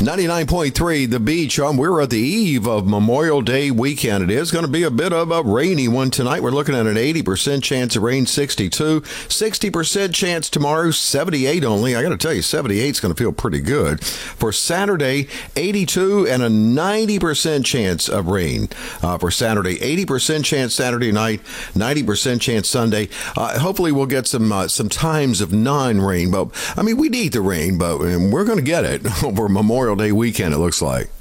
99.3 The Beach. We're at the eve of Memorial Day weekend. It is going to be a bit of a rainy one tonight. We're looking at an 80% chance of rain, 62. 60% chance tomorrow, 78 only. I got to tell you, 78 is going to feel pretty good. For Saturday, 82 and a 90% chance of rain. For Saturday, 80% chance Saturday night, 90% chance Sunday. Hopefully we'll get some times of non-rain. But, I mean, we need the rain, but we're going to get it over Memorial Day weekend, it looks like.